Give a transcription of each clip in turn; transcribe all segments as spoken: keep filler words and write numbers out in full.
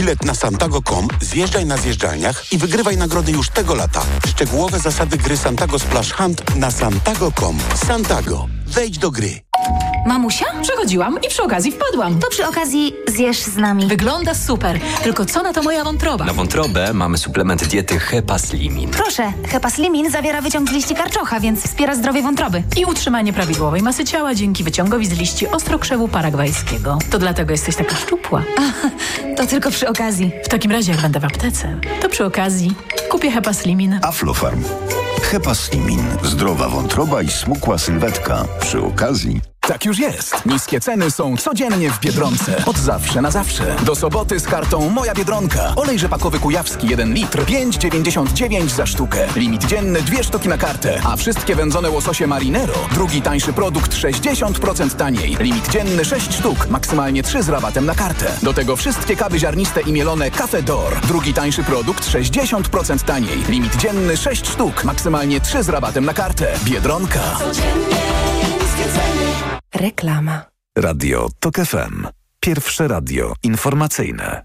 Bilet na santago kropka com, zjeżdżaj na zjeżdżalniach i wygrywaj nagrody już tego lata. Szczegółowe zasady gry Santago Splash Hunt na santago kropka com. Santago. Wejdź do gry. Mamusia? Przechodziłam i przy okazji wpadłam. To przy okazji zjesz z nami. Wygląda super. Tylko co na to moja wątroba? Na wątrobę mamy suplement diety Hepaslimin. Proszę, Hepaslimin zawiera wyciąg z liści karczocha, więc wspiera zdrowie wątroby. I utrzymanie prawidłowej masy ciała dzięki wyciągowi z liści ostrokrzewu paragwajskiego. To dlatego jesteś taka szczupła. A, to tylko przy okazji. W takim razie, jak będę w aptece, to przy okazji kupię Hepaslimin. Aflofarm. Hepaslimin. Zdrowa wątroba i smukła sylwetka. Przy okazji... Tak już jest. Niskie ceny są codziennie w Biedronce. Od zawsze na zawsze. Do soboty z kartą Moja Biedronka. Olej rzepakowy kujawski jeden litr pięć dziewięćdziesiąt dziewięć za sztukę. Limit dzienny dwie sztuki na kartę. A wszystkie wędzone łososie Marinero. Drugi tańszy produkt sześćdziesiąt procent taniej. Limit dzienny sześć sztuk. Maksymalnie trzy z rabatem na kartę. Do tego wszystkie kawy ziarniste i mielone Cafe D'Or. Drugi tańszy produkt sześćdziesiąt procent taniej. Limit dzienny sześć sztuk. Maksymalnie trzy z rabatem na kartę. Biedronka. Codziennie niskie ceny. Reklama. Radio Tok F M. Pierwsze radio informacyjne.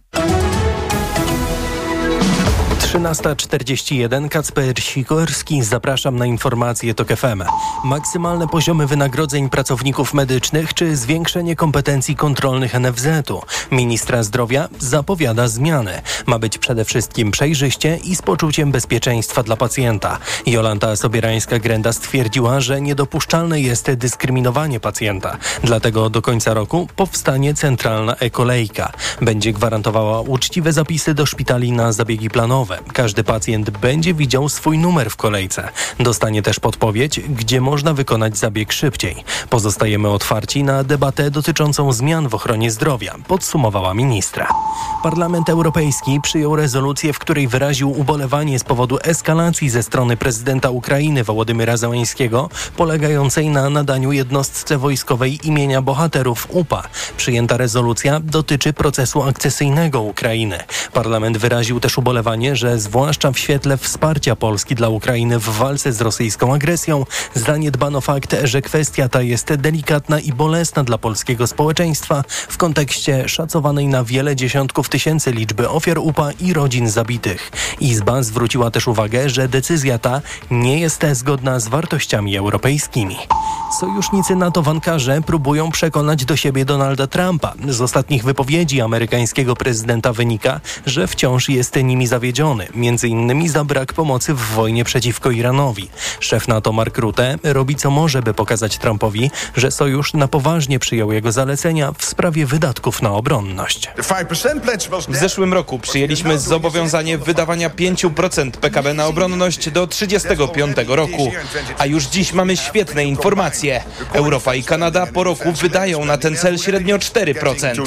trzynasta czterdzieści jeden, Kacper Sikorski, zapraszam na informacje Tok F M. Maksymalne poziomy wynagrodzeń pracowników medycznych czy zwiększenie kompetencji kontrolnych N F Z u. Ministra zdrowia zapowiada zmiany. Ma być przede wszystkim przejrzyście i z poczuciem bezpieczeństwa dla pacjenta. Jolanta Sobierańska-Grenda stwierdziła, że niedopuszczalne jest dyskryminowanie pacjenta. Dlatego do końca roku powstanie centralna e-kolejka. Będzie gwarantowała uczciwe zapisy do szpitali na zabiegi planowe. Każdy pacjent będzie widział swój numer w kolejce. Dostanie też podpowiedź, gdzie można wykonać zabieg szybciej. Pozostajemy otwarci na debatę dotyczącą zmian w ochronie zdrowia, podsumowała ministra. Parlament Europejski przyjął rezolucję, w której wyraził ubolewanie z powodu eskalacji ze strony prezydenta Ukrainy Wołodymyra Zełenskiego, polegającej na nadaniu jednostce wojskowej imienia bohaterów U P A. Przyjęta rezolucja dotyczy procesu akcesyjnego Ukrainy. Parlament wyraził też ubolewanie, że zwłaszcza w świetle wsparcia Polski dla Ukrainy w walce z rosyjską agresją, zaniedbano fakt, że kwestia ta jest delikatna i bolesna dla polskiego społeczeństwa w kontekście szacowanej na wiele dziesiątków tysięcy liczby ofiar U P A i rodzin zabitych. Izba zwróciła też uwagę, że decyzja ta nie jest zgodna z wartościami europejskimi. Sojusznicy NATO w Ankarze próbują przekonać do siebie Donalda Trumpa. Z ostatnich wypowiedzi amerykańskiego prezydenta wynika, że wciąż jest nimi zawiedziony, między innymi za brak pomocy w wojnie przeciwko Iranowi. Szef NATO Mark Rutte robi co może, by pokazać Trumpowi, że sojusz na poważnie przyjął jego zalecenia w sprawie wydatków na obronność. W zeszłym roku przyjęliśmy zobowiązanie wydawania pięć procent P K B na obronność do trzydziestego piątego roku. A już dziś mamy świetne informacje. Europa i Kanada po roku wydają na ten cel średnio cztery procent.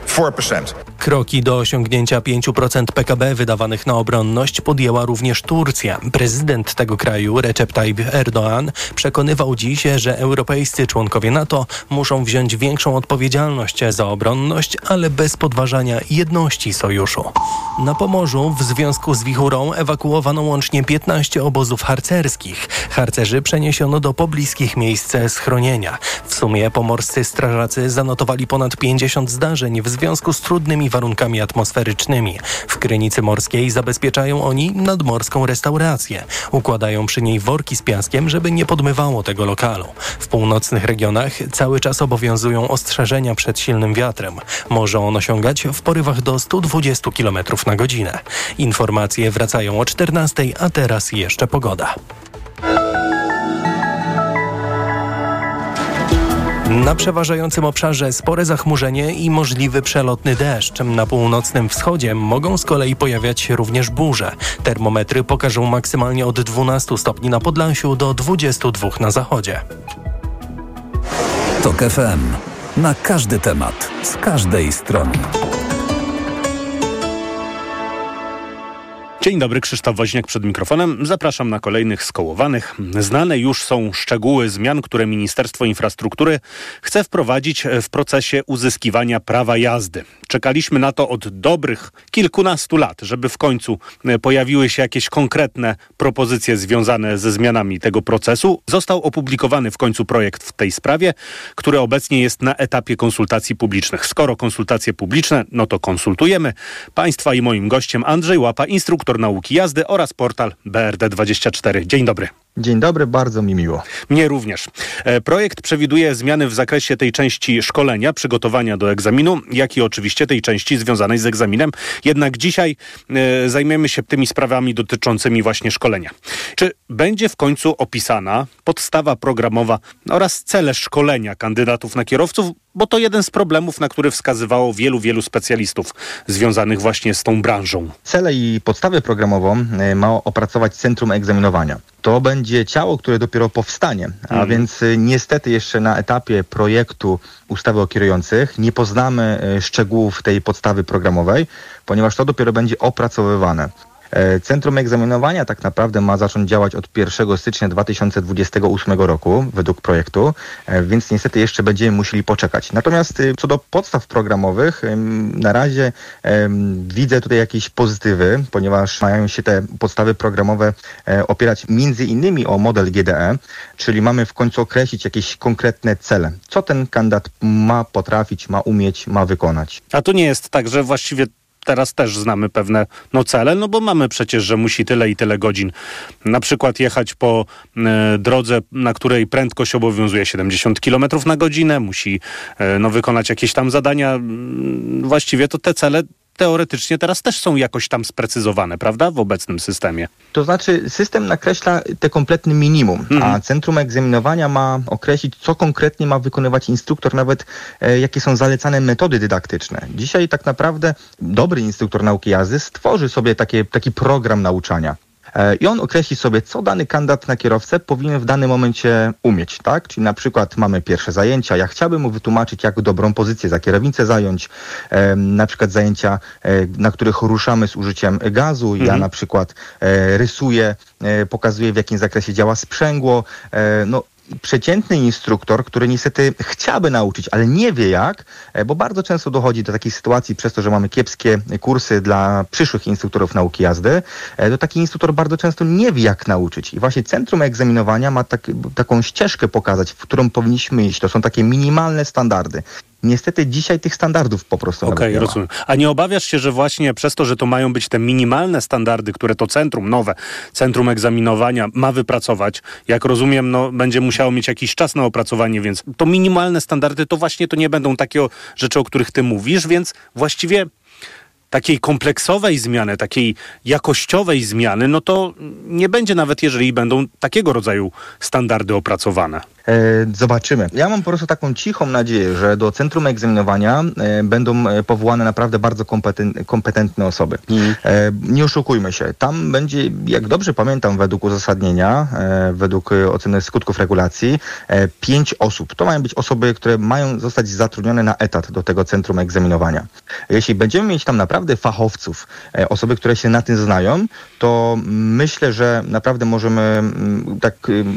Kroki do osiągnięcia pięć procent P K B wydawanych na obronność podjęła również Turcja. Prezydent tego kraju, Recep Tayyip Erdoğan, przekonywał dziś, że europejscy członkowie NATO muszą wziąć większą odpowiedzialność za obronność, ale bez podważania jedności sojuszu. Na Pomorzu w związku z wichurą ewakuowano łącznie piętnaście obozów harcerskich. Harcerzy przeniesiono do pobliskich miejsc schronienia. W sumie pomorscy strażacy zanotowali ponad pięćdziesiąt zdarzeń w związku z trudnymi warunkami atmosferycznymi. W Krynicy Morskiej zabezpieczają oni nadmorską restaurację. Układają przy niej worki z piaskiem, żeby nie podmywało tego lokalu. W północnych regionach cały czas obowiązują ostrzeżenia przed silnym wiatrem. Może on osiągać w porywach do stu dwudziestu kilometrów na godzinę. Informacje wracają o czternastej, a teraz jeszcze pogoda. Na przeważającym obszarze spore zachmurzenie i możliwy przelotny deszcz. Na północnym wschodzie mogą z kolei pojawiać się również burze. Termometry pokażą maksymalnie od dwunastu stopni na Podlasiu do dwudziestu dwóch na zachodzie. Tok F M. Na każdy temat, z każdej strony. Dzień dobry, Krzysztof Woźniak przed mikrofonem. Zapraszam na kolejnych skołowanych. Znane już są szczegóły zmian, które Ministerstwo Infrastruktury chce wprowadzić w procesie uzyskiwania prawa jazdy. Czekaliśmy na to od dobrych kilkunastu lat, żeby w końcu pojawiły się jakieś konkretne propozycje związane ze zmianami tego procesu. Został opublikowany w końcu projekt w tej sprawie, który obecnie jest na etapie konsultacji publicznych. Skoro konsultacje publiczne, no to konsultujemy. Państwa i moim gościem Andrzej Łapa, instruktor nauki jazdy oraz portal B R D dwadzieścia cztery. Dzień dobry. Dzień dobry, bardzo mi miło. Mnie również. Projekt przewiduje zmiany w zakresie tej części szkolenia, przygotowania do egzaminu, jak i oczywiście tej części związanej z egzaminem. Jednak dzisiaj e, zajmiemy się tymi sprawami dotyczącymi właśnie szkolenia. Czy będzie w końcu opisana podstawa programowa oraz cele szkolenia kandydatów na kierowców? Bo to jeden z problemów, na który wskazywało wielu, wielu specjalistów związanych właśnie z tą branżą. Cele i podstawę programową ma opracować Centrum Egzaminowania. To będzie ciało, które dopiero powstanie, a mm. więc niestety jeszcze na etapie projektu ustawy o kierujących nie poznamy szczegółów tej podstawy programowej, ponieważ to dopiero będzie opracowywane. Centrum Egzaminowania tak naprawdę ma zacząć działać od pierwszego stycznia dwa tysiące dwudziestego ósmego roku według projektu, więc niestety jeszcze będziemy musieli poczekać. Natomiast co do podstaw programowych, na razie widzę tutaj jakieś pozytywy, ponieważ mają się te podstawy programowe opierać między innymi o model G D E, czyli mamy w końcu określić jakieś konkretne cele. Co ten kandydat ma potrafić, ma umieć, ma wykonać. A to nie jest tak, że właściwie teraz też znamy pewne no, cele, no bo mamy przecież, że musi tyle i tyle godzin na przykład jechać po e, drodze, na której prędkość obowiązuje siedemdziesiąt kilometrów na godzinę, musi e, no, wykonać jakieś tam zadania. Właściwie to te cele teoretycznie teraz też są jakoś tam sprecyzowane, prawda? W obecnym systemie. To znaczy system nakreśla te kompletne minimum, mhm. a Centrum Egzaminowania ma określić, co konkretnie ma wykonywać instruktor, nawet e, jakie są zalecane metody dydaktyczne. Dzisiaj tak naprawdę dobry instruktor nauki jazdy stworzy sobie takie, taki program nauczania. I on określi sobie, co dany kandydat na kierowcę powinien w danym momencie umieć, tak? Czyli na przykład mamy pierwsze zajęcia, ja chciałbym mu wytłumaczyć, jak dobrą pozycję za kierownicę zająć, e, na przykład zajęcia, e, na których ruszamy z użyciem gazu, mhm. ja na przykład e, rysuję, e, pokazuję, w jakim zakresie działa sprzęgło, e, no przeciętny instruktor, który niestety chciałby nauczyć, ale nie wie jak, bo bardzo często dochodzi do takiej sytuacji przez to, że mamy kiepskie kursy dla przyszłych instruktorów nauki jazdy, to taki instruktor bardzo często nie wie jak nauczyć. I właśnie Centrum Egzaminowania ma tak, taką ścieżkę pokazać, w którą powinniśmy iść. To są takie minimalne standardy. Niestety dzisiaj tych standardów po prostu Okej, okay, rozumiem. A nie obawiasz się, że właśnie przez to, że to mają być te minimalne standardy, które to centrum, nowe Centrum Egzaminowania ma wypracować, jak rozumiem, no będzie musiało mieć jakiś czas na opracowanie, więc to minimalne standardy to właśnie to nie będą takie rzeczy, o których ty mówisz, więc właściwie takiej kompleksowej zmiany, takiej jakościowej zmiany, no to nie będzie nawet, jeżeli będą takiego rodzaju standardy opracowane. E, zobaczymy. Ja mam po prostu taką cichą nadzieję, że do Centrum Egzaminowania e, będą powołane naprawdę bardzo kompeten- kompetentne osoby. Mm. E, nie oszukujmy się. Tam będzie, jak dobrze pamiętam, według uzasadnienia, e, według oceny skutków regulacji, e, pięć osób. To mają być osoby, które mają zostać zatrudnione na etat do tego Centrum Egzaminowania. Jeśli będziemy mieć tam naprawdę fachowców, e, osoby, które się na tym znają, to myślę, że naprawdę możemy, tak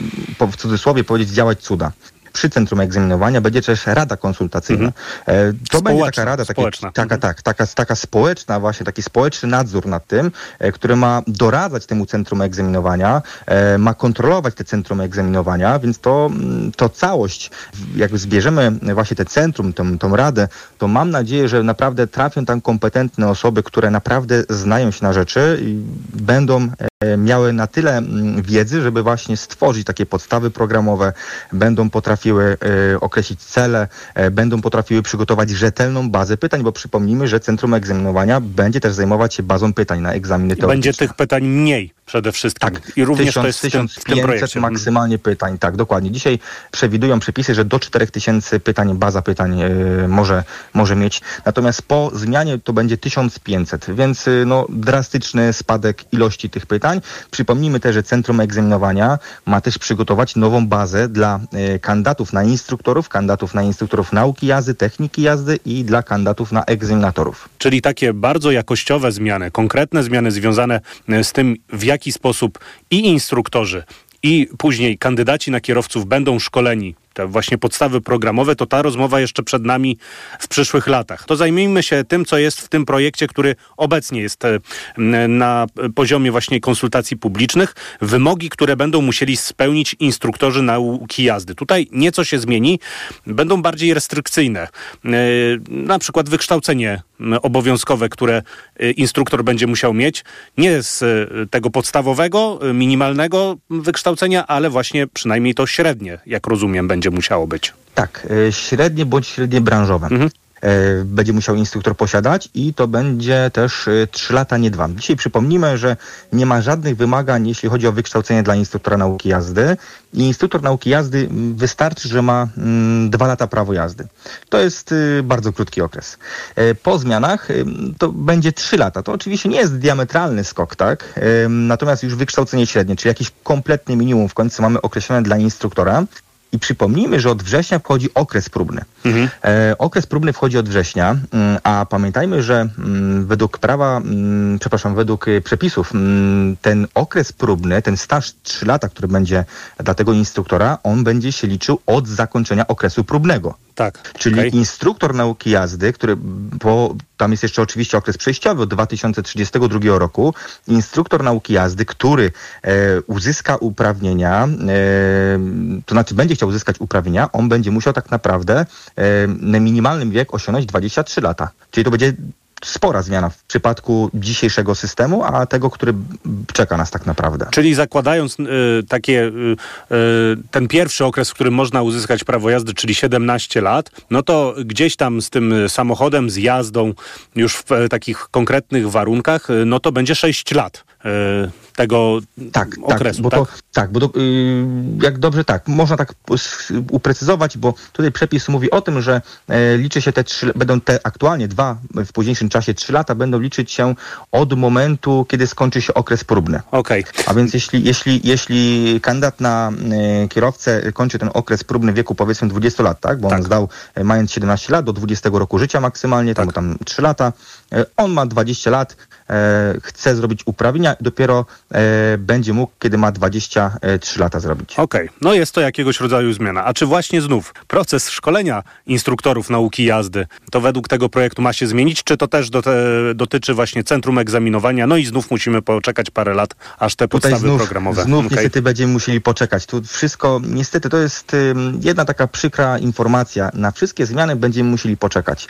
w cudzysłowie powiedzieć, działać cuda. Przy Centrum Egzaminowania będzie też rada konsultacyjna. Mhm. E, to społeczna, będzie taka rada, takie, taka, mhm. tak, taka, taka społeczna właśnie, taki społeczny nadzór nad tym, e, który ma doradzać temu Centrum Egzaminowania, e, ma kontrolować te Centrum Egzaminowania, więc to, to całość, jak zbierzemy właśnie te centrum, tą, tą radę, to mam nadzieję, że naprawdę trafią tam kompetentne osoby, które naprawdę znają się na rzeczy i będą e, miały na tyle wiedzy, żeby właśnie stworzyć takie podstawy programowe, będą potrafiły e, określić cele, e, będą potrafiły przygotować rzetelną bazę pytań, bo przypomnijmy, że Centrum Egzaminowania będzie też zajmować się bazą pytań na egzaminy teoretyczne. Będzie tych pytań mniej przede wszystkim. Tak, i również tysiąc, to jest w tym, w tym projekcie. maksymalnie pytań, tak, dokładnie. Dzisiaj przewidują przepisy, że do czterech tysięcy pytań, baza pytań e, może, może mieć. Natomiast po zmianie to będzie tysiąc pięćset, więc e, no, drastyczny spadek ilości tych pytań. Przypomnijmy też, że Centrum Egzaminowania ma też przygotować nową bazę dla e, kandydatów na instruktorów, kandydatów na instruktorów nauki jazdy, techniki jazdy i dla kandydatów na egzaminatorów. Czyli takie bardzo jakościowe zmiany, konkretne zmiany związane z tym, w jaki sposób i instruktorzy, i później kandydaci na kierowców będą szkoleni te właśnie podstawy programowe, to ta rozmowa jeszcze przed nami w przyszłych latach. To zajmijmy się tym, co jest w tym projekcie, który obecnie jest na poziomie właśnie konsultacji publicznych. Wymogi, które będą musieli spełnić instruktorzy nauki jazdy. Tutaj nieco się zmieni, będą bardziej restrykcyjne. Na przykład wykształcenie obowiązkowe, które instruktor będzie musiał mieć, nie z tego podstawowego, minimalnego wykształcenia, ale właśnie przynajmniej to średnie, jak rozumiem, będzie musiało być. Tak, średnie bądź średnie branżowe. Mhm. Będzie musiał instruktor posiadać i to będzie też trzy lata, nie dwa. Dzisiaj przypomnimy, że nie ma żadnych wymagań, jeśli chodzi o wykształcenie dla instruktora nauki jazdy. I instruktor nauki jazdy wystarczy, że ma dwa lata prawo jazdy. To jest bardzo krótki okres. Po zmianach to będzie trzy lata. To oczywiście nie jest diametralny skok, tak? Natomiast już wykształcenie średnie, czyli jakieś kompletne minimum w końcu mamy określone dla instruktora. I przypomnijmy, że od września wchodzi okres próbny. Mhm. E, okres próbny wchodzi od września, a pamiętajmy, że m, według prawa, m, przepraszam, według przepisów m, ten okres próbny, ten staż trzy lata, który będzie dla tego instruktora, on będzie się liczył od zakończenia okresu próbnego. Tak. Czyli okay. instruktor nauki jazdy, który, bo tam jest jeszcze oczywiście okres przejściowy od dwa tysiące trzydziestego drugiego roku, instruktor nauki jazdy, który e, uzyska uprawnienia, e, to znaczy będzie chciał uzyskać uprawnienia, on będzie musiał tak naprawdę e, na minimalnym wiek osiągnąć dwadzieścia trzy lata. Czyli to będzie spora zmiana w przypadku dzisiejszego systemu, a tego, który czeka nas tak naprawdę. Czyli zakładając y, takie y, y, ten pierwszy okres, w którym można uzyskać prawo jazdy, czyli siedemnaście lat, no to gdzieś tam z tym samochodem, z jazdą już w y, takich konkretnych warunkach, y, no to będzie sześć lat y, tego tak, okresu. Tak, bo, tak? To, tak, bo to, y, jak dobrze tak, można tak uprecyzować, bo tutaj przepis mówi o tym, że y, liczy się te trzy, będą te aktualnie dwa, w późniejszym czasie trzy lata będą liczyć się od momentu, kiedy skończy się okres próbny. Okay. A więc jeśli, jeśli, jeśli kandydat na y, kierowcę kończy ten okres próbny w wieku powiedzmy dwudziestu lat, tak, bo tak. on zdał y, mając siedemnaście lat do dwudziestego roku życia maksymalnie, tak. tam, tam trzy lata, y, on ma dwadzieścia lat, y, chce zrobić uprawnienia i dopiero y, będzie mógł, kiedy ma dwadzieścia trzy lata zrobić. Okej, okay. No jest to jakiegoś rodzaju zmiana. A czy właśnie znów proces szkolenia instruktorów nauki jazdy to według tego projektu ma się zmienić, czy to też do te, dotyczy właśnie centrum egzaminowania, no i znów musimy poczekać parę lat, aż te podstawy znów, programowe. Znów okay. niestety będziemy musieli poczekać. Tu wszystko, niestety to jest um, jedna taka przykra informacja. Na wszystkie zmiany będziemy musieli poczekać.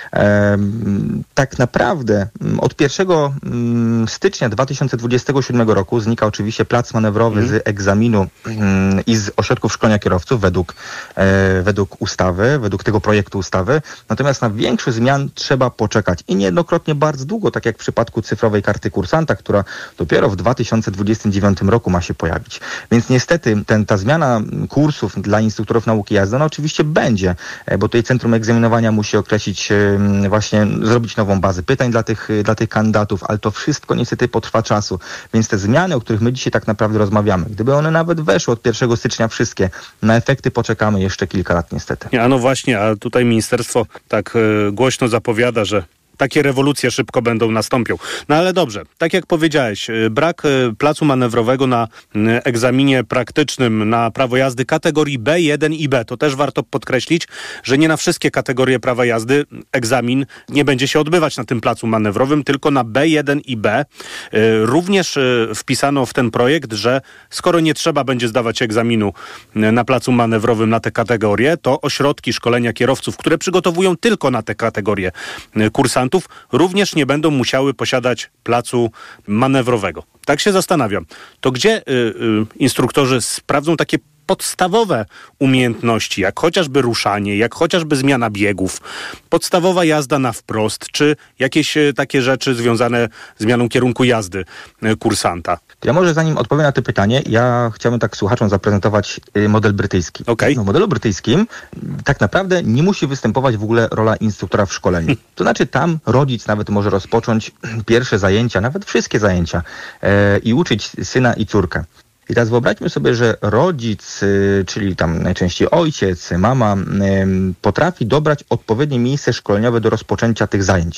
Um, tak naprawdę um, od pierwszego um, stycznia dwa tysiące dwudziestego siódmego roku znika oczywiście plac manewrowy mm. z egzaminu um, i z ośrodków szkolenia kierowców według, e, według ustawy, według tego projektu ustawy. Natomiast na większość zmian trzeba poczekać i niejednokrotnie bardzo długo, tak jak w przypadku cyfrowej karty kursanta, która dopiero w dwa tysiące dwudziestym dziewiątym roku ma się pojawić. Więc niestety ten, ta zmiana kursów dla instruktorów nauki jazdy, no oczywiście będzie, bo tutaj Centrum Egzaminowania musi określić, właśnie zrobić nową bazę pytań dla tych, dla tych kandydatów, ale to wszystko niestety potrwa czasu. Więc te zmiany, o których my dzisiaj tak naprawdę rozmawiamy, gdyby one nawet weszły od pierwszego stycznia wszystkie, na efekty poczekamy jeszcze kilka lat niestety. A no właśnie, a tutaj ministerstwo tak y, głośno zapowiada, że takie rewolucje szybko będą nastąpią. No ale dobrze, tak jak powiedziałeś, brak placu manewrowego na egzaminie praktycznym na prawo jazdy kategorii B jeden i B. To też warto podkreślić, że nie na wszystkie kategorie prawa jazdy egzamin nie będzie się odbywać na tym placu manewrowym, tylko na B jeden i B. Również wpisano w ten projekt, że skoro nie trzeba będzie zdawać egzaminu na placu manewrowym na te kategorie, to ośrodki szkolenia kierowców, które przygotowują tylko na te kategorie kursantów, również nie będą musiały posiadać placu manewrowego. Tak się zastanawiam. To gdzie y, y, instruktorzy sprawdzą takie podstawowe umiejętności, jak chociażby ruszanie, jak chociażby zmiana biegów, podstawowa jazda na wprost, czy jakieś y, takie rzeczy związane z zmianą kierunku jazdy y, kursanta? Ja może zanim odpowiem na to pytanie, ja chciałbym tak słuchaczom zaprezentować y, model brytyjski. Okay. No, w modelu brytyjskim tak naprawdę nie musi występować w ogóle rola instruktora w szkoleniu. To znaczy tam rodzic nawet może rozpocząć pierwsze zajęcia, nawet wszystkie zajęcia y, i uczyć syna i córkę. I teraz wyobraźmy sobie, że rodzic, czyli tam najczęściej ojciec, mama, potrafi dobrać odpowiednie miejsce szkoleniowe do rozpoczęcia tych zajęć.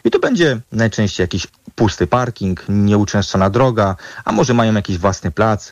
I to będzie najczęściej jakiś pusty parking, nieuczęszczana droga, a może mają jakiś własny plac.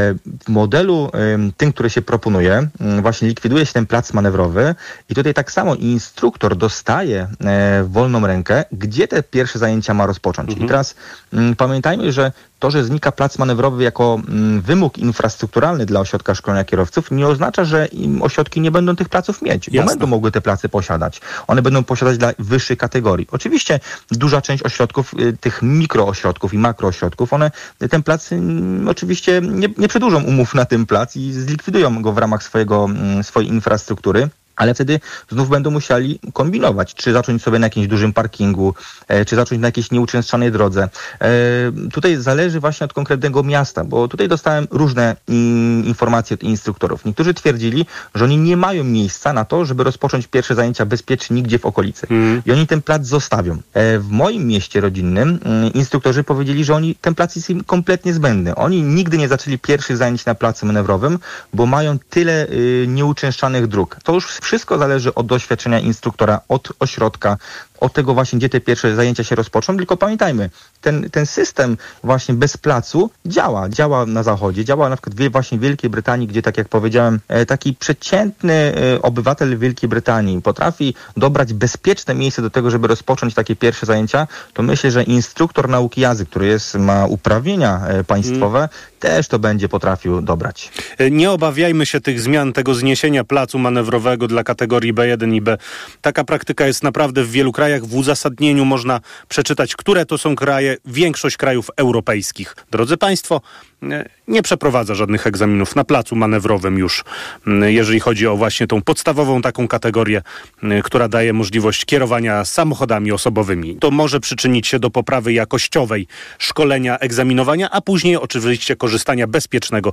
W modelu tym, który się proponuje, właśnie likwiduje się ten plac manewrowy i tutaj tak samo instruktor dostaje wolną rękę, gdzie te pierwsze zajęcia ma rozpocząć. Mhm. I teraz m, pamiętajmy, że to, że znika plac manewrowy jako m, wymóg infrastrukturalny dla ośrodka szkolenia kierowców, nie oznacza, że im ośrodki nie będą tych placów mieć, Jasne. bo będą mogły te place posiadać. One będą posiadać dla wyższej kategorii. Oczywiście duża część ośrodków, y, tych mikroośrodków i makroośrodków, one ten plac y, oczywiście nie, nie przedłużą umów na ten plac i zlikwidują go w ramach swojego, y, swojej infrastruktury. Ale wtedy znów będą musieli kombinować, czy zacząć sobie na jakimś dużym parkingu, e, czy zacząć na jakiejś nieuczęszczanej drodze. E, tutaj zależy właśnie od konkretnego miasta, bo tutaj dostałem różne in, informacje od instruktorów. Niektórzy twierdzili, że oni nie mają miejsca na to, żeby rozpocząć pierwsze zajęcia bezpiecznie nigdzie w okolicy. Mm. I oni ten plac zostawią. E, w moim mieście rodzinnym m, instruktorzy powiedzieli, że oni ten plac jest im kompletnie zbędny. Oni nigdy nie zaczęli pierwszych zajęć na placu manewrowym, bo mają tyle y, nieuczęszczanych dróg. To już wszystko zależy od doświadczenia instruktora, od ośrodka, od tego właśnie, gdzie te pierwsze zajęcia się rozpoczną. Tylko pamiętajmy, ten, ten system właśnie bez placu działa. Działa na zachodzie, działa na przykład właśnie w Wielkiej Brytanii, gdzie, tak jak powiedziałem, taki przeciętny obywatel Wielkiej Brytanii potrafi dobrać bezpieczne miejsce do tego, żeby rozpocząć takie pierwsze zajęcia, to myślę, że instruktor nauki jazdy, który jest, ma uprawnienia państwowe, hmm. też to będzie potrafił dobrać. Nie obawiajmy się tych zmian, tego zniesienia placu manewrowego dla kategorii B jeden i B. Taka praktyka jest naprawdę w wielu krajach. W uzasadnieniu można przeczytać, które to są kraje. Większość krajów europejskich. Drodzy Państwo, nie przeprowadza żadnych egzaminów na placu manewrowym już, jeżeli chodzi o właśnie tą podstawową taką kategorię, która daje możliwość kierowania samochodami osobowymi. To może przyczynić się do poprawy jakościowej szkolenia, egzaminowania, a później oczywiście korzystania bezpiecznego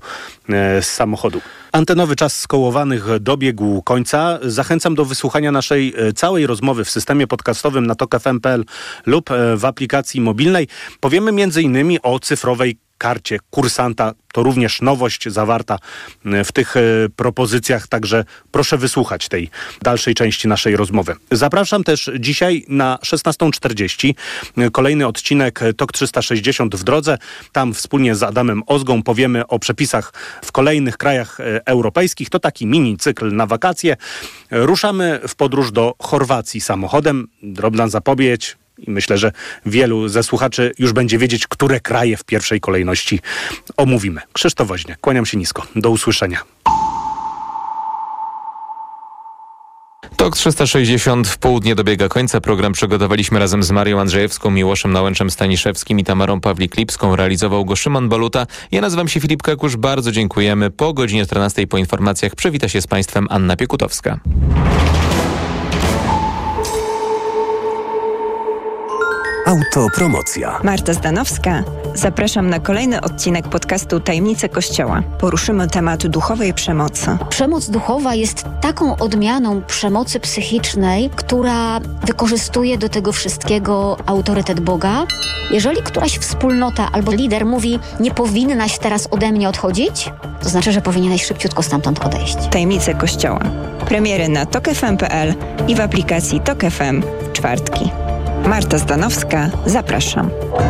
z samochodu. Antenowy czas skołowanych dobiegł końca. Zachęcam do wysłuchania naszej całej rozmowy w systemie podcastowym na tok f m kropka p l lub w aplikacji mobilnej. Powiemy między innymi o cyfrowej karcie kursanta. To również nowość zawarta w tych propozycjach, także proszę wysłuchać tej dalszej części naszej rozmowy. Zapraszam też dzisiaj na szesnasta czterdzieści. Kolejny odcinek Tok trzysta sześćdziesiąt w drodze. Tam wspólnie z Adamem Ozgą powiemy o przepisach w kolejnych krajach europejskich. To taki mini cykl na wakacje. Ruszamy w podróż do Chorwacji samochodem. Drobna zapowiedź. I myślę, że wielu ze słuchaczy już będzie wiedzieć, które kraje w pierwszej kolejności omówimy. Krzysztof Woźniak, kłaniam się nisko. Do usłyszenia. Tok trzysta sześćdziesiąt w południe dobiega końca. Program przygotowaliśmy razem z Marią Andrzejewską, Miłoszem Nałęczem-Staniszewskim i Tamarą Pawlik-Lipską. Realizował go Szymon Baluta. Ja nazywam się Filip Kakusz. Bardzo dziękujemy. Po godzinie czternastej po informacjach przywita się z Państwem Anna Piekutowska. Autopromocja. Marta Zdanowska. Zapraszam na kolejny odcinek podcastu Tajemnice Kościoła. Poruszymy temat duchowej przemocy. Przemoc duchowa jest taką odmianą przemocy psychicznej, która wykorzystuje do tego wszystkiego autorytet Boga. Jeżeli któraś wspólnota albo lider mówi, nie powinnaś teraz ode mnie odchodzić, to znaczy, że powinieneś szybciutko stamtąd odejść. Tajemnice Kościoła. Premiery na tok f m kropka p l i w aplikacji Tok F M w czwartki. Marta Zdanowska, zapraszam.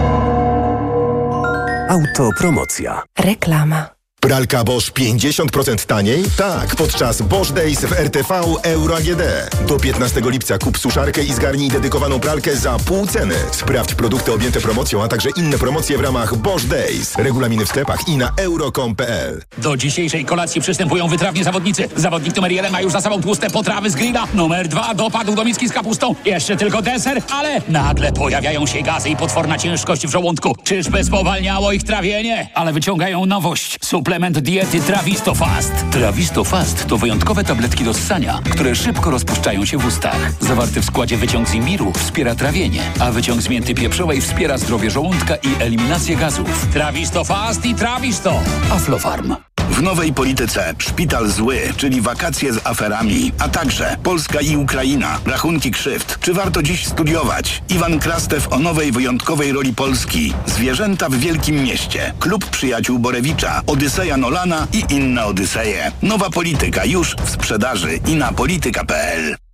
Autopromocja. Reklama. Pralka Bosch pięćdziesiąt procent taniej? Tak, podczas Bosch Days w R T V Euro A G D. Do piętnastego lipca kup suszarkę i zgarnij dedykowaną pralkę za pół ceny. Sprawdź produkty objęte promocją, a także inne promocje w ramach Bosch Days. Regulaminy w sklepach i na euro kropka com kropka p l. Do dzisiejszej kolacji przystępują wytrawnie zawodnicy. Zawodnik numer jeden ma już za sobą tłuste potrawy z grilla. Numer dwa dopadł do miski z kapustą. Jeszcze tylko deser, ale nagle pojawiają się gazy i potworna ciężkość w żołądku. Czyżby spowalniało ich trawienie? Ale wyciągają nowość. Suplement diety Trawisto Fast. Trawisto Fast to wyjątkowe tabletki do ssania, które szybko rozpuszczają się w ustach. Zawarty w składzie wyciąg z imbiru wspiera trawienie, a wyciąg z mięty pieprzowej wspiera zdrowie żołądka i eliminację gazów. Trawisto Fast i Trawisto. Aflofarm. W nowej polityce szpital zły, czyli wakacje z aferami, a także Polska i Ukraina, rachunki krzywd. Czy warto dziś studiować? Iwan Krastew o nowej wyjątkowej roli Polski. Zwierzęta w Wielkim Mieście. Klub Przyjaciół Borewicza. Odyseja Nolana i inne Odyseje. Nowa polityka już w sprzedaży i na polityka kropka p l.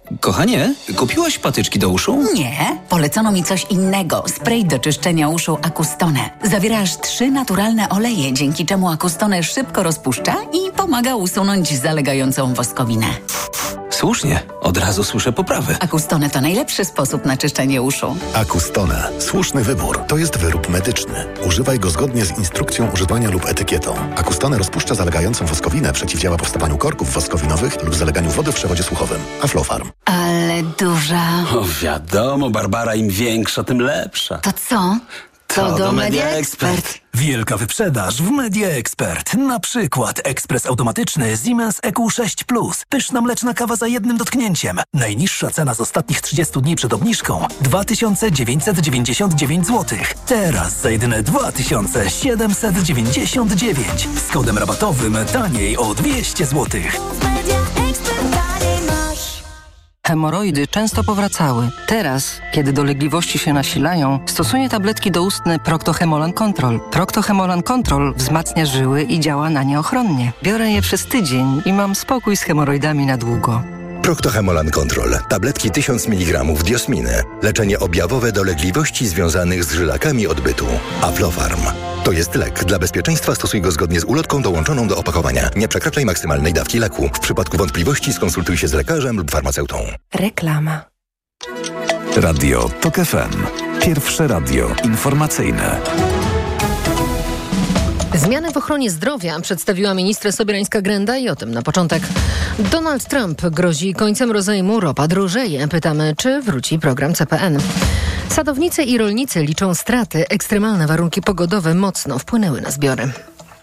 Kochanie, kupiłaś patyczki do uszu? Nie, polecono mi coś innego. Spray do czyszczenia uszu Acustone. Zawiera aż trzy naturalne oleje, dzięki czemu Acustone szybko rozpuszcza i pomaga usunąć zalegającą woskowinę. Słusznie, od razu słyszę poprawy. Acustone to najlepszy sposób na czyszczenie uszu. Acustone. Słuszny wybór. To jest wyrób medyczny. Używaj go zgodnie z instrukcją używania lub etykietą. Acustone rozpuszcza zalegającą woskowinę, przeciwdziała powstawaniu korków woskowinowych lub zaleganiu wody w przewodzie słuchowym. Aflofarm. Ale duża. O, wiadomo, Barbara, im większa, tym lepsza. To co? To, to do Media Expert. Wielka wyprzedaż w Media Expert. Na przykład ekspres automatyczny Siemens E Q sześć plus. Pyszna mleczna kawa za jednym dotknięciem. Najniższa cena z ostatnich trzydziestu dni przed obniżką dwa tysiące dziewięćset dziewięćdziesiąt dziewięć złotych. Teraz za jedyne dwa tysiące siedemset dziewięćdziesiąt dziewięć. Z kodem rabatowym taniej o dwieście złotych. Hemoroidy często powracały. Teraz, kiedy dolegliwości się nasilają, stosuję tabletki doustne Procto-Hemolan Control. Procto-Hemolan Control wzmacnia żyły i działa na nie ochronnie. Biorę je przez tydzień i mam spokój z hemoroidami na długo. Procto-Hemolan Control. Tabletki tysiąc miligramów diosminy. Leczenie objawowe dolegliwości związanych z żylakami odbytu. Aflofarm. To jest lek. Dla bezpieczeństwa stosuj go zgodnie z ulotką dołączoną do opakowania. Nie przekraczaj maksymalnej dawki leku. W przypadku wątpliwości skonsultuj się z lekarzem lub farmaceutą. Reklama. Radio TOK F M. Pierwsze radio informacyjne. Zmiany w ochronie zdrowia przedstawiła ministra Sobierańska-Grenda i o tym na początek. Donald Trump grozi końcem rozejmu, ropa drożeje. Pytamy, czy wróci program C P N. Sadownicy i rolnicy liczą straty. Ekstremalne warunki pogodowe mocno wpłynęły na zbiory.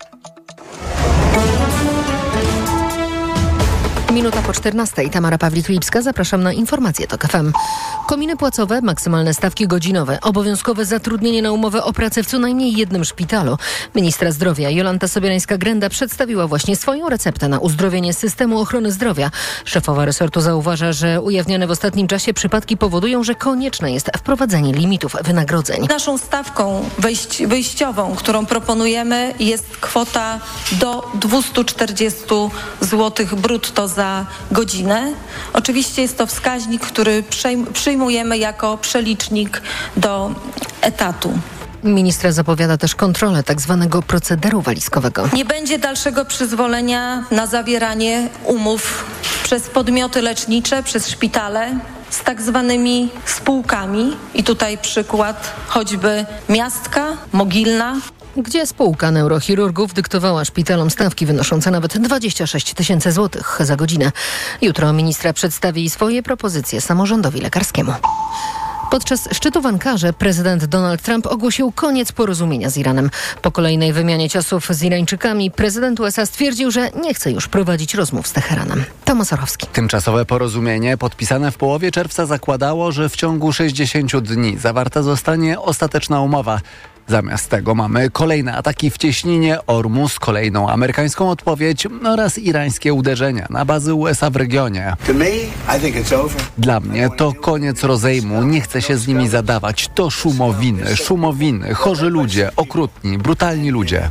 Minuta po czternastej. Tamara Pawlik-Lipska. Zapraszam na informacje TOK F M. Kominy płacowe, maksymalne stawki godzinowe, obowiązkowe zatrudnienie na umowę o pracę w co najmniej jednym szpitalu. Ministra zdrowia Jolanta Sobierańska-Grenda przedstawiła właśnie swoją receptę na uzdrowienie systemu ochrony zdrowia. Szefowa resortu zauważa, że ujawniane w ostatnim czasie przypadki powodują, że konieczne jest wprowadzenie limitów wynagrodzeń. Naszą stawką wyjść, wyjściową, którą proponujemy, jest kwota do dwieście czterdzieści złotych brutto za godzinę. Oczywiście jest to wskaźnik, który przyjmujemy jako przelicznik do etatu. Ministra zapowiada też kontrolę tak zwanego procederu walizkowego. Nie będzie dalszego przyzwolenia na zawieranie umów przez podmioty lecznicze, przez szpitale z tak zwanymi spółkami. I tutaj przykład choćby Miastka, Mogilna, gdzie spółka neurochirurgów dyktowała szpitalom stawki wynoszące nawet dwadzieścia sześć tysięcy złotych za godzinę. Jutro ministra przedstawi swoje propozycje samorządowi lekarskiemu. Podczas szczytu w Ankarze prezydent Donald Trump ogłosił koniec porozumienia z Iranem. Po kolejnej wymianie ciosów z Irańczykami prezydent U S A stwierdził, że nie chce już prowadzić rozmów z Teheranem. Tomasz Orowski. Tymczasowe porozumienie podpisane w połowie czerwca zakładało, że w ciągu sześćdziesięciu dni zawarta zostanie ostateczna umowa. Zamiast tego mamy kolejne ataki w cieśninie Ormus, kolejną amerykańską odpowiedź oraz irańskie uderzenia na bazy U S A w regionie. Dla mnie to koniec rozejmu, nie chcę się z nimi zadawać. To szumowiny, szumowiny, chorzy ludzie, okrutni, brutalni ludzie.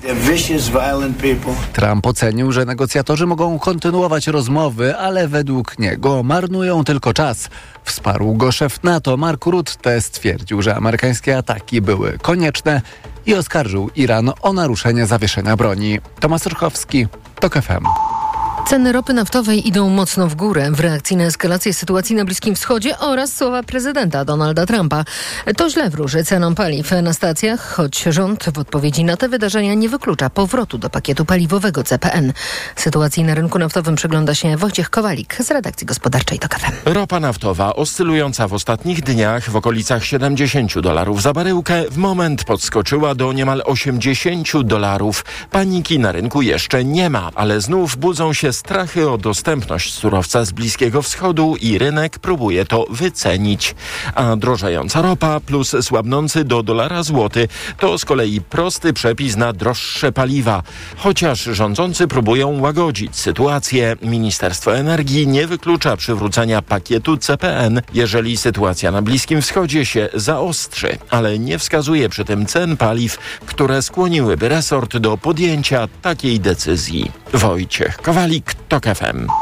Trump ocenił, że negocjatorzy mogą kontynuować rozmowy, ale według niego marnują tylko czas. Wsparł go szef NATO Mark Rutte, stwierdził, że amerykańskie ataki były konieczne i oskarżył Iran o naruszenie zawieszenia broni. Tomasz Orchowski, TOK F M. Ceny ropy naftowej idą mocno w górę w reakcji na eskalację sytuacji na Bliskim Wschodzie oraz słowa prezydenta Donalda Trumpa. To źle wróży cenom paliw na stacjach, choć rząd w odpowiedzi na te wydarzenia nie wyklucza powrotu do pakietu paliwowego C P N. Sytuacji na rynku naftowym przygląda się Wojciech Kowalik z redakcji gospodarczej TOK F M. Ropa naftowa oscylująca w ostatnich dniach w okolicach siedemdziesięciu dolarów za baryłkę w moment podskoczyła do niemal osiemdziesięciu dolarów. Paniki na rynku jeszcze nie ma, ale znów budzą się strachy o dostępność surowca z Bliskiego Wschodu i rynek próbuje to wycenić. A drożejąca ropa plus słabnący do dolara złoty to z kolei prosty przepis na droższe paliwa. Chociaż rządzący próbują łagodzić sytuację, Ministerstwo Energii nie wyklucza przywrócenia pakietu C P N, jeżeli sytuacja na Bliskim Wschodzie się zaostrzy, ale nie wskazuje przy tym cen paliw, które skłoniłyby resort do podjęcia takiej decyzji. Wojciech Kowalik, TOK F M.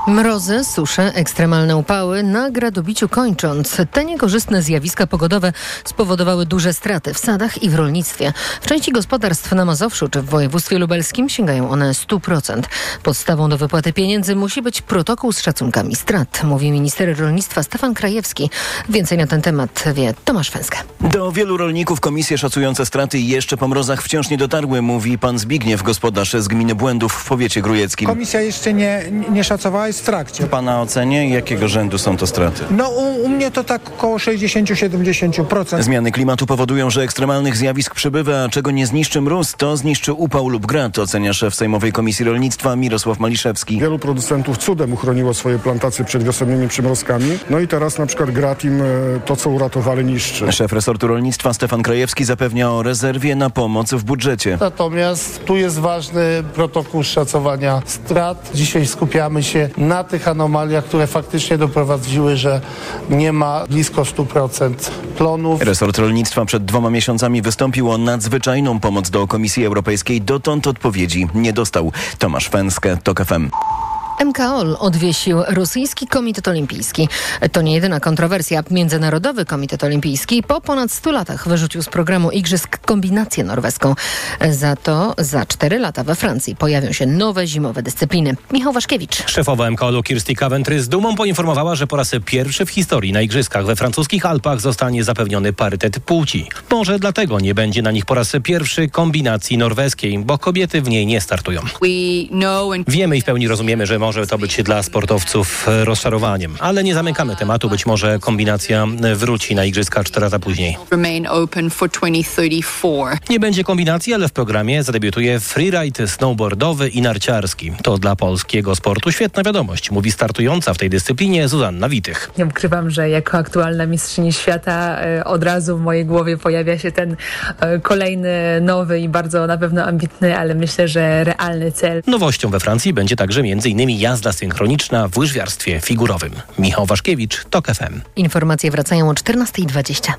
Mrozy, susze, ekstremalne upały na gradobiciu kończąc. Te niekorzystne zjawiska pogodowe spowodowały duże straty w sadach i w rolnictwie. W części gospodarstw na Mazowszu czy w województwie lubelskim sięgają one stu procent. Podstawą do wypłaty pieniędzy musi być protokół z szacunkami strat, mówi minister rolnictwa Stefan Krajewski. Więcej na ten temat wie Tomasz Fęska. Do wielu rolników komisje szacujące straty jeszcze po mrozach wciąż nie dotarły, mówi pan Zbigniew, gospodarz z gminy Błędów w powiecie grujeckim. Komisja jeszcze nie, nie szacowała, jest w trakcie. W pana ocenie jakiego rzędu są to straty? No u, u mnie to tak około sześćdziesiąt do siedemdziesięciu procent. Zmiany klimatu powodują, że ekstremalnych zjawisk przybywa, a czego nie zniszczy mróz, to zniszczy upał lub grad, ocenia szef Sejmowej Komisji Rolnictwa Mirosław Maliszewski. Wielu producentów cudem uchroniło swoje plantacje przed wiosennymi przymrozkami, no i teraz na przykład grad im to, co uratowali, niszczy. Szef resortu rolnictwa Stefan Krajewski zapewnia o rezerwie na pomoc w budżecie. Natomiast tu jest ważny protokół szacowania strat. Dzisiaj skupiamy się na tych anomaliach, które faktycznie doprowadziły, że nie ma blisko stu procent plonów. Resort rolnictwa przed dwoma miesiącami wystąpił o nadzwyczajną pomoc do Komisji Europejskiej. Dotąd odpowiedzi nie dostał. Tomasz Fęskę, TOK F M. M K O L odwiesił rosyjski Komitet Olimpijski. To nie jedyna kontrowersja. Międzynarodowy Komitet Olimpijski po ponad stu latach wyrzucił z programu igrzysk kombinację norweską. Za to za cztery lata we Francji pojawią się nowe zimowe dyscypliny. Michał Waszkiewicz. Szefowa M K O L-u Kirsty Coventry z dumą poinformowała, że po raz pierwszy w historii na igrzyskach we francuskich Alpach zostanie zapewniony parytet płci. Może dlatego nie będzie na nich po raz pierwszy kombinacji norweskiej, bo kobiety w niej nie startują. Wiemy i w pełni rozumiemy, że może to być dla sportowców rozczarowaniem, ale nie zamykamy tematu. Być może kombinacja wróci na igrzyska cztery lata później. Nie będzie kombinacji, ale w programie zadebiutuje freeride snowboardowy i narciarski. To dla polskiego sportu świetna wiadomość, mówi startująca w tej dyscyplinie Zuzanna Witych. Nie ukrywam, że jako aktualna mistrzyni świata od razu w mojej głowie pojawia się ten kolejny, nowy i bardzo na pewno ambitny, ale myślę, że realny cel. Nowością we Francji będzie także m.in. jazda synchroniczna w łyżwiarstwie figurowym. Michał Waszkiewicz, TOK F M. Informacje wracają o czternasta dwadzieścia.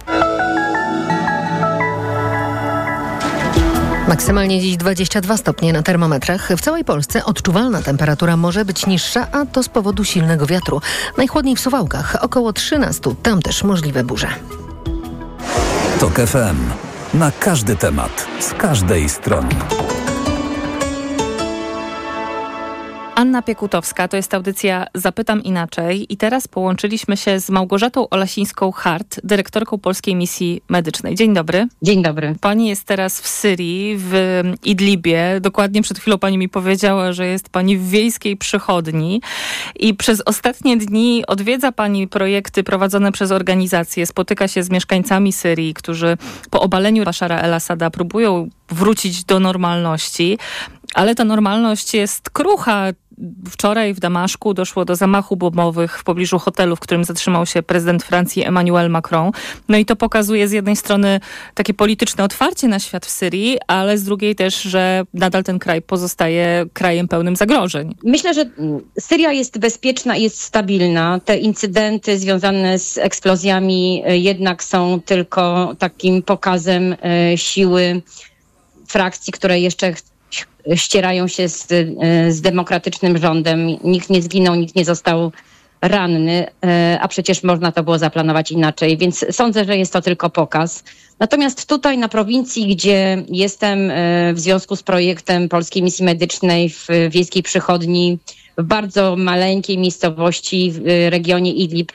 Maksymalnie dziś dwadzieścia dwa stopnie na termometrach. W całej Polsce odczuwalna temperatura może być niższa, a to z powodu silnego wiatru. Najchłodniej w Suwałkach, około trzynaście, tam też możliwe burze. TOK F M. Na każdy temat, z każdej strony. Anna Piekutowska, to jest audycja Zapytam Inaczej i teraz połączyliśmy się z Małgorzatą Olasińską-Hart, dyrektorką Polskiej Misji Medycznej. Dzień dobry. Dzień dobry. Pani jest teraz w Syrii, w Idlibie. Dokładnie przed chwilą pani mi powiedziała, że jest pani w wiejskiej przychodni i przez ostatnie dni odwiedza pani projekty prowadzone przez organizacje, spotyka się z mieszkańcami Syrii, którzy po obaleniu Baszara el-Assada próbują wrócić do normalności, ale ta normalność jest krucha. Wczoraj w Damaszku doszło do zamachów bombowych w pobliżu hotelu, w którym zatrzymał się prezydent Francji Emmanuel Macron. No i to pokazuje z jednej strony takie polityczne otwarcie na świat w Syrii, ale z drugiej też, że nadal ten kraj pozostaje krajem pełnym zagrożeń. Myślę, że Syria jest bezpieczna i jest stabilna. Te incydenty związane z eksplozjami jednak są tylko takim pokazem siły frakcji, które jeszcze ścierają się z, z demokratycznym rządem. Nikt nie zginął, nikt nie został ranny, a przecież można to było zaplanować inaczej, więc sądzę, że jest to tylko pokaz. Natomiast tutaj na prowincji, gdzie jestem w związku z projektem Polskiej Misji Medycznej w wiejskiej przychodni, w bardzo maleńkiej miejscowości w regionie Idlib,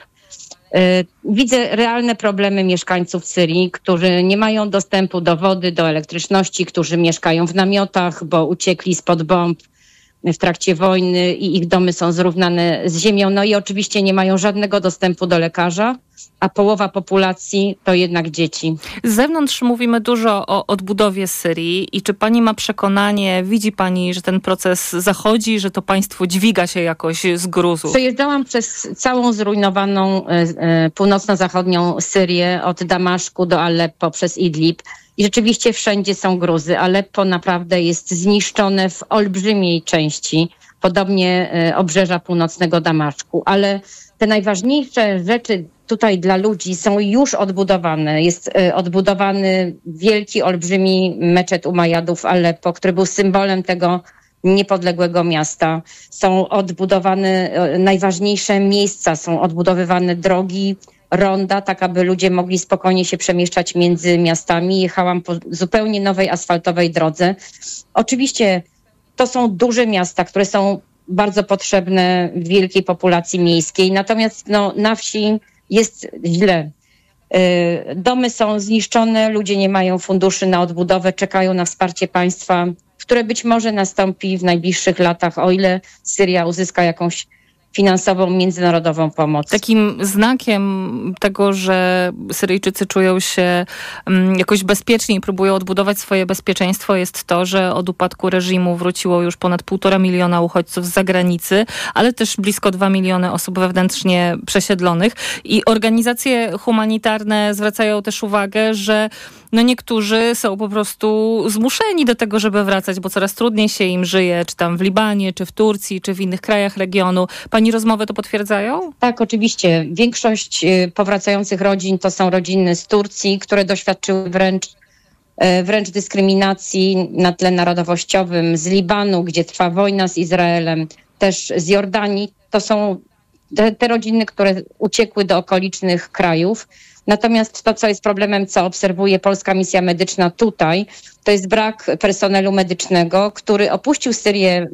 widzę realne problemy mieszkańców Syrii, którzy nie mają dostępu do wody, do elektryczności, którzy mieszkają w namiotach, bo uciekli spod bomb w trakcie wojny i ich domy są zrównane z ziemią. No i oczywiście nie mają żadnego dostępu do lekarza, a połowa populacji to jednak dzieci. Z zewnątrz mówimy dużo o odbudowie Syrii i czy pani ma przekonanie, widzi pani, że ten proces zachodzi, że to państwo dźwiga się jakoś z gruzu? Przejeżdżałam przez całą zrujnowaną e, północno-zachodnią Syrię od Damaszku do Aleppo przez Idlib. I rzeczywiście wszędzie są gruzy. Aleppo naprawdę jest zniszczone w olbrzymiej części, podobnie obrzeża północnego Damaszku. Ale te najważniejsze rzeczy tutaj dla ludzi są już odbudowane. Jest odbudowany wielki, olbrzymi meczet Umajadów w Aleppo, który był symbolem tego niepodległego miasta. Są odbudowane najważniejsze miejsca, są odbudowywane drogi, ronda, tak aby ludzie mogli spokojnie się przemieszczać między miastami. Jechałam po zupełnie nowej asfaltowej drodze. Oczywiście to są duże miasta, które są bardzo potrzebne wielkiej populacji miejskiej, natomiast no, na wsi jest źle. Domy są zniszczone, ludzie nie mają funduszy na odbudowę, czekają na wsparcie państwa, które być może nastąpi w najbliższych latach, o ile Syria uzyska jakąś finansową, międzynarodową pomoc. Takim znakiem tego, że Syryjczycy czują się jakoś bezpieczniej i próbują odbudować swoje bezpieczeństwo, jest to, że od upadku reżimu wróciło już ponad półtora miliona uchodźców z zagranicy, ale też blisko dwa miliony osób wewnętrznie przesiedlonych. I organizacje humanitarne zwracają też uwagę, że no niektórzy są po prostu zmuszeni do tego, żeby wracać, bo coraz trudniej się im żyje, czy tam w Libanie, czy w Turcji, czy w innych krajach regionu. Pani rozmowy to potwierdzają? Tak, oczywiście. Większość powracających rodzin to są rodziny z Turcji, które doświadczyły wręcz, wręcz dyskryminacji na tle narodowościowym, z Libanu, gdzie trwa wojna z Izraelem, też z Jordanii. To są te, te rodziny, które uciekły do okolicznych krajów. Natomiast to, co jest problemem, co obserwuje Polska Misja Medyczna tutaj, to jest brak personelu medycznego, który opuścił Syrię,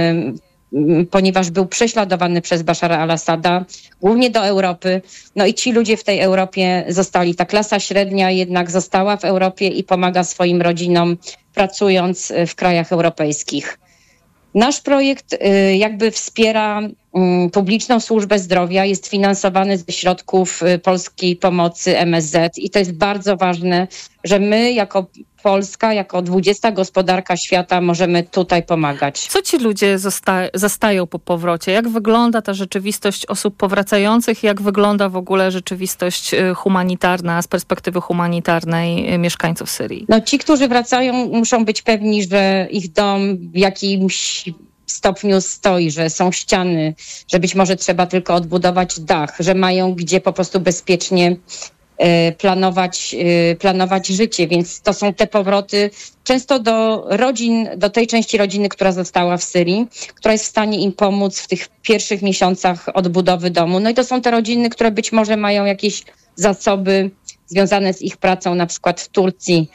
yy, ponieważ był prześladowany przez Baszara al-Assada, głównie do Europy. No i ci ludzie w tej Europie zostali. Ta klasa średnia jednak została w Europie i pomaga swoim rodzinom, pracując w krajach europejskich. Nasz projekt jakby wspiera publiczną służbę zdrowia, jest finansowany ze środków Polskiej Pomocy M S Z i to jest bardzo ważne, że my jako Polska, jako dwudziesta gospodarka świata możemy tutaj pomagać. Co ci ludzie zosta- zastają po powrocie? Jak wygląda ta rzeczywistość osób powracających? Jak wygląda w ogóle rzeczywistość humanitarna z perspektywy humanitarnej mieszkańców Syrii? No ci, którzy wracają, muszą być pewni, że ich dom w jakimś stopniu stoi, że są ściany, że być może trzeba tylko odbudować dach, że mają gdzie po prostu bezpiecznie planować, planować życie, więc to są te powroty często do rodzin, do tej części rodziny, która została w Syrii, która jest w stanie im pomóc w tych pierwszych miesiącach odbudowy domu. No i to są te rodziny, które być może mają jakieś zasoby związane z ich pracą, na przykład w Turcji,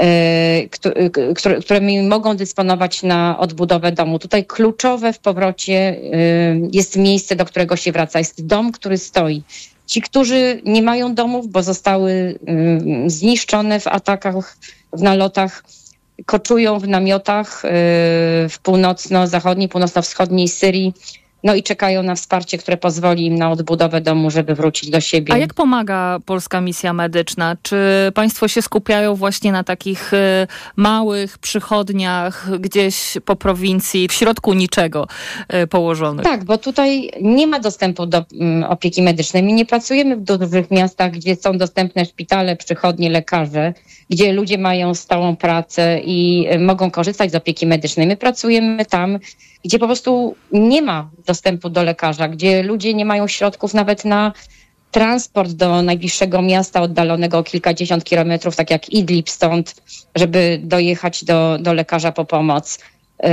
które, którymi mogą dysponować na odbudowę domu. Tutaj kluczowe w powrocie jest miejsce, do którego się wraca. Jest dom, który stoi. Ci, którzy nie mają domów, bo zostały zniszczone w atakach, w nalotach, koczują w namiotach w północno-zachodniej, północno-wschodniej Syrii, no i czekają na wsparcie, które pozwoli im na odbudowę domu, żeby wrócić do siebie. A jak pomaga Polska Misja Medyczna? Czy państwo się skupiają właśnie na takich małych przychodniach gdzieś po prowincji, w środku niczego położonych? Tak, bo tutaj nie ma dostępu do opieki medycznej. My nie pracujemy w dużych miastach, gdzie są dostępne szpitale, przychodnie, lekarze, gdzie ludzie mają stałą pracę i mogą korzystać z opieki medycznej. My pracujemy tam, gdzie po prostu nie ma dostępu do lekarza, gdzie ludzie nie mają środków nawet na transport do najbliższego miasta oddalonego o kilkadziesiąt kilometrów, tak jak Idlib stąd, żeby dojechać do, do lekarza po pomoc. Yy,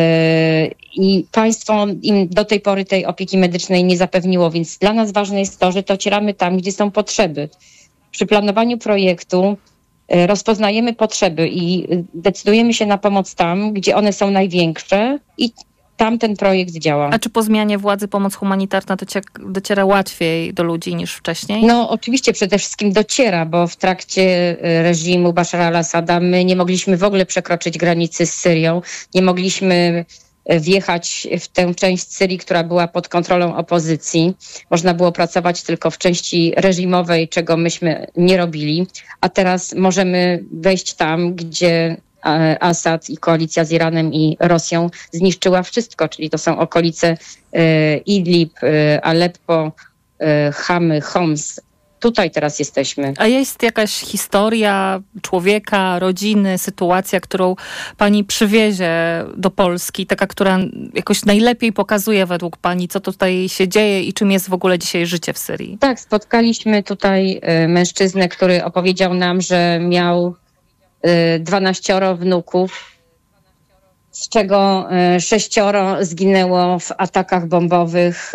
I państwo im do tej pory tej opieki medycznej nie zapewniło, więc dla nas ważne jest to, że docieramy tam, gdzie są potrzeby. Przy planowaniu projektu yy, rozpoznajemy potrzeby i decydujemy się na pomoc tam, gdzie one są największe i tam ten projekt działa. A czy po zmianie władzy pomoc humanitarna dociera łatwiej do ludzi niż wcześniej? No oczywiście przede wszystkim dociera, bo w trakcie reżimu Baszara al-Assada my nie mogliśmy w ogóle przekroczyć granicy z Syrią, nie mogliśmy wjechać w tę część Syrii, która była pod kontrolą opozycji. Można było pracować tylko w części reżimowej, czego myśmy nie robili, a teraz możemy wejść tam, gdzie Asad i koalicja z Iranem i Rosją zniszczyła wszystko, czyli to są okolice Idlib, Aleppo, Hamy, Homs. Tutaj teraz jesteśmy. A jest jakaś historia człowieka, rodziny, sytuacja, którą pani przywiezie do Polski, taka, która jakoś najlepiej pokazuje według pani, co tutaj się dzieje i czym jest w ogóle dzisiaj życie w Syrii? Tak, spotkaliśmy tutaj mężczyznę, który opowiedział nam, że miał dwanaścioro wnuków z czego sześcioro zginęło w atakach bombowych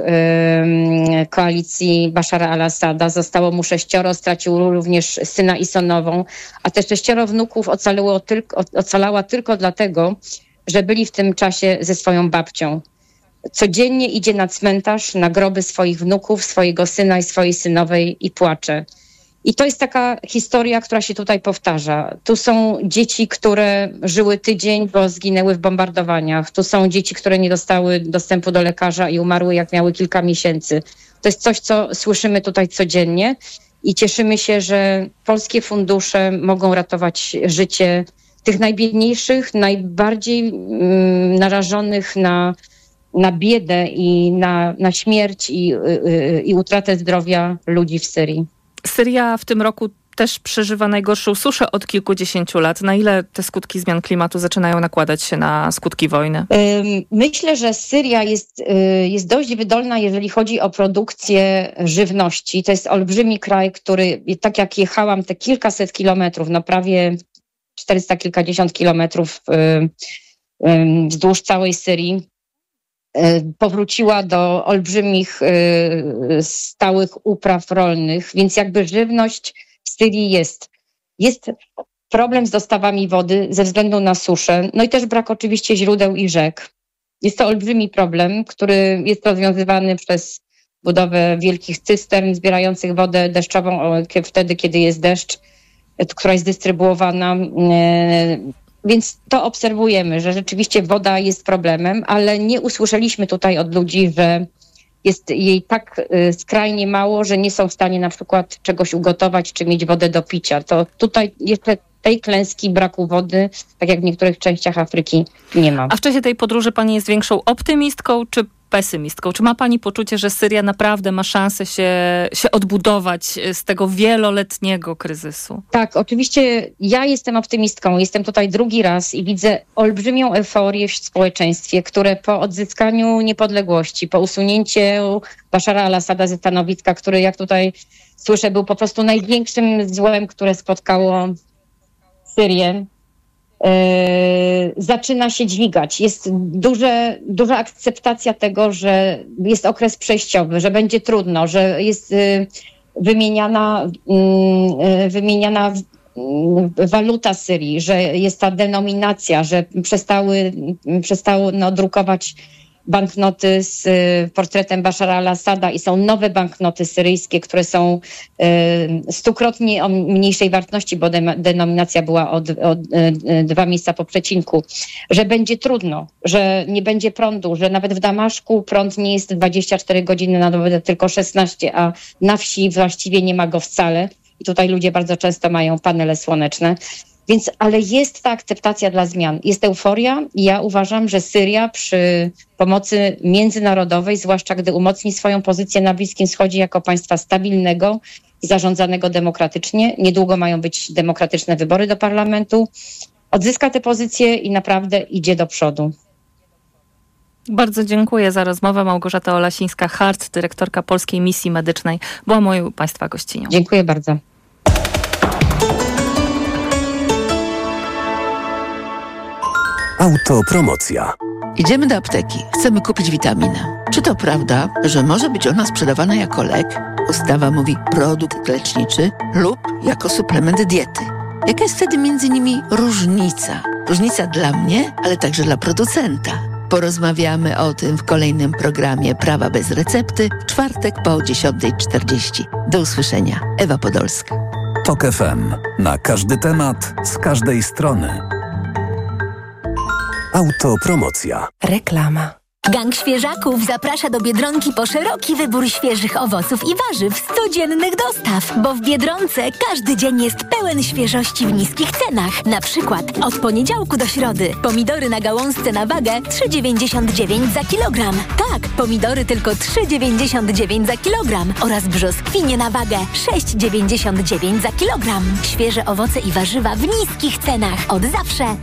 koalicji Bashara al-Assada. Zostało mu sześcioro, stracił również syna i synową, a te sześcioro wnuków ocalało tylko, ocalała tylko dlatego, że byli w tym czasie ze swoją babcią. Codziennie idzie na cmentarz, na groby swoich wnuków, swojego syna i swojej synowej i płacze. I to jest taka historia, która się tutaj powtarza. Tu są dzieci, które żyły tydzień, bo zginęły w bombardowaniach. Tu są dzieci, które nie dostały dostępu do lekarza i umarły, jak miały kilka miesięcy. To jest coś, co słyszymy tutaj codziennie i cieszymy się, że polskie fundusze mogą ratować życie tych najbiedniejszych, najbardziej mm, narażonych na, na biedę i na, na śmierć i, y, i utratę zdrowia ludzi w Syrii. Syria w tym roku też przeżywa najgorszą suszę od kilkudziesięciu lat. Na ile te skutki zmian klimatu zaczynają nakładać się na skutki wojny? Myślę, że Syria jest, jest dość wydolna, jeżeli chodzi o produkcję żywności. To jest olbrzymi kraj, który, tak jak jechałam te kilkaset kilometrów, no prawie czterysta kilkadziesiąt kilometrów wzdłuż całej Syrii, powróciła do olbrzymich stałych upraw rolnych, więc jakby żywność w Syrii jest. Jest problem z dostawami wody ze względu na suszę, no i też brak oczywiście źródeł i rzek. Jest to olbrzymi problem, który jest rozwiązywany przez budowę wielkich cystern zbierających wodę deszczową wtedy, kiedy jest deszcz, która jest dystrybuowana. Więc to obserwujemy, że rzeczywiście woda jest problemem, ale nie usłyszeliśmy tutaj od ludzi, że jest jej tak skrajnie mało, że nie są w stanie na przykład czegoś ugotować czy mieć wodę do picia. To tutaj jeszcze tej klęski braku wody, tak jak w niektórych częściach Afryki, nie ma. A w czasie tej podróży pani jest większą optymistką czy pesymistką? Czy ma pani poczucie, że Syria naprawdę ma szansę się, się odbudować z tego wieloletniego kryzysu? Tak, oczywiście ja jestem optymistką. Jestem tutaj drugi raz i widzę olbrzymią euforię w społeczeństwie, które po odzyskaniu niepodległości, po usunięciu Bashara al-Assada ze stanowiska, który, jak tutaj słyszę, był po prostu największym złem, które spotkało Syrię, Yy, zaczyna się dźwigać. Jest duże, duża akceptacja tego, że jest okres przejściowy, że będzie trudno, że jest yy, wymieniana, yy, wymieniana yy, waluta Syrii, że jest ta denominacja, że przestały, przestały no, drukować banknoty z y, portretem Bashara al-Assada i są nowe banknoty syryjskie, które są y, stukrotnie o mniejszej wartości, bo de- denominacja była o, d- o y, dwa miejsca po przecinku, że będzie trudno, że nie będzie prądu, że nawet w Damaszku prąd nie jest dwadzieścia cztery godziny na dobę, tylko szesnaście, a na wsi właściwie nie ma go wcale. I tutaj ludzie bardzo często mają panele słoneczne. Więc, ale jest ta akceptacja dla zmian, jest euforia i ja uważam, że Syria przy pomocy międzynarodowej, zwłaszcza gdy umocni swoją pozycję na Bliskim Wschodzie jako państwa stabilnego i zarządzanego demokratycznie, niedługo mają być demokratyczne wybory do parlamentu, odzyska tę pozycję i naprawdę idzie do przodu. Bardzo dziękuję za rozmowę. Małgorzata Olasińska-Hart, dyrektorka Polskiej Misji Medycznej, była moją państwa gościnią. Dziękuję bardzo. Autopromocja. Idziemy do apteki. Chcemy kupić witaminę. Czy to prawda, że może być ona sprzedawana jako lek? Ustawa mówi produkt leczniczy lub jako suplement diety. Jaka jest wtedy między nimi różnica? Różnica dla mnie, ale także dla producenta. Porozmawiamy o tym w kolejnym programie Prawa bez recepty w czwartek po dziesiątej czterdzieści. Do usłyszenia. Ewa Podolska. Tok F M. Na każdy temat, z każdej strony. Autopromocja. Reklama. Gang Świeżaków zaprasza do Biedronki po szeroki wybór świeżych owoców i warzyw z codziennych dostaw, bo w Biedronce każdy dzień jest pełen świeżości w niskich cenach. Na przykład od poniedziałku do środy pomidory na gałązce na wagę trzy dziewięćdziesiąt dziewięć za kilogram. Tak, pomidory tylko trzy dziewięćdziesiąt dziewięć za kilogram oraz brzoskwinie na wagę sześć dziewięćdziesiąt dziewięć za kilogram. Świeże owoce i warzywa w niskich cenach od zawsze.